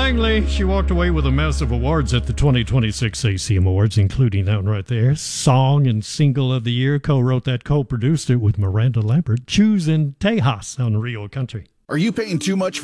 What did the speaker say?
Langley, she walked away with a massive awards at the 2026 ACM Awards, including that one right there. Song and Single of the Year, co-wrote that, co-produced it with Miranda Lambert, Choosing Tejas on Rio Country. Are you paying too much